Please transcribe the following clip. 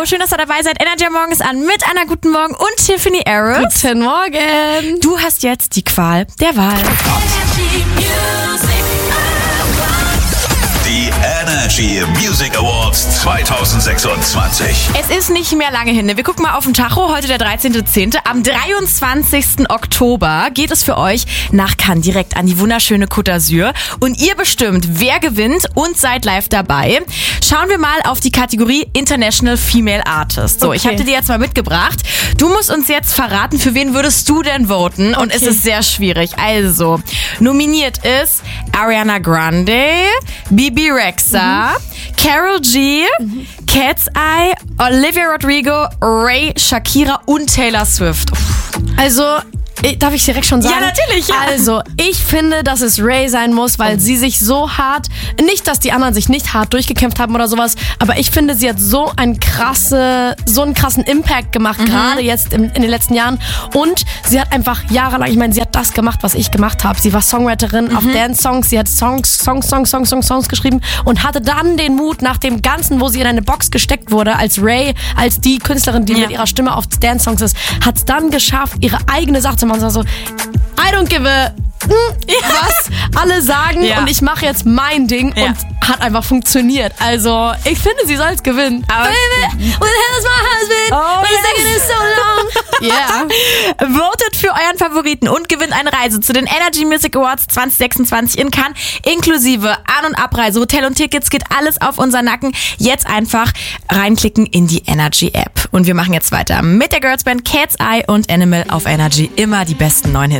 Hallo, schön, dass ihr dabei seid. Energy Morgen ist an mit Anna, guten Morgen und Tiffany Arrows. Guten Morgen. Du hast jetzt die Qual der Wahl. Die Energy Music Awards 2026. Es ist nicht mehr lange hin. Wir gucken mal auf den Tacho. Heute der 13.10. Am 23. Oktober geht es für euch nach Cannes direkt an die wunderschöne Côte d'Azur. Und ihr bestimmt, wer gewinnt und seid live dabei. Schauen wir mal auf die Kategorie International Female Artist. So, Ich habe dir die jetzt mal mitgebracht. Du musst uns jetzt verraten, für wen würdest du denn voten? Und es ist sehr schwierig. Also, nominiert ist Ariana Grande, Bibi Rexha, Karol G, Cat's Eye, Olivia Rodrigo, Ray, Shakira und Taylor Swift. Also, darf ich direkt schon sagen? Ja, natürlich, ja. Also, ich finde, dass es Ray sein muss, weil sie sich so hart, nicht, dass die anderen sich nicht hart durchgekämpft haben oder sowas, aber ich finde, sie hat so einen krassen Impact gemacht, gerade jetzt in den letzten Jahren. Und sie hat einfach jahrelang, ich meine, sie hat das gemacht, was ich gemacht habe. Sie war Songwriterin auf Dance-Songs, sie hat Songs geschrieben und hatte dann den Mut, nach dem Ganzen, wo sie in eine Box gesteckt wurde, als Ray, als die Künstlerin, die mit ihrer Stimme auf Dance-Songs ist, hat es dann geschafft, ihre eigene Sache zu machen. So, I don't give a was alle sagen und ich mache jetzt mein Ding und hat einfach funktioniert. Also, ich finde, sie soll es gewinnen. Aber Baby, where the hell is my husband? It's taking so long. Votet für euren Favoriten und gewinnt eine Reise zu den Energy Music Awards 2026 in Cannes, inklusive An- und Abreise, Hotel und Tickets, geht alles auf unseren Nacken. Jetzt einfach reinklicken in die Energy App. Und wir machen jetzt weiter mit der Girlsband Cat's Eye und Animal auf Energy. Immer die besten neuen Hits.